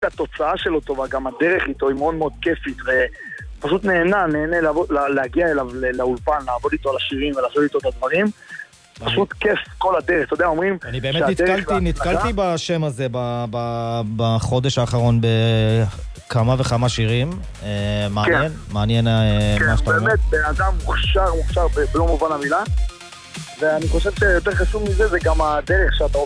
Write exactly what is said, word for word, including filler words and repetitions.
התוצאה שלו טובה, גם הדרך איתו היא מאוד מאוד כיפית, ופשוט נהנה, נהנה לעבוד, להגיע אליו לאולפן, לעבוד איתו על השירים ולעשות איתו את הדברים. פשוט כיף כל הדרך, אתה יודע, אומרים... אני באמת נתקלתי, נתקלתי בשם הזה בחודש האחרון בכמה וכמה שירים. מעניין, מעניין מה שאתה אומר. כן, באמת, בן אדם מוכשר, מוכשר, בלא מובן המילה. ואני חושב שיותר חשוב מזה, זה גם הדרך שאתה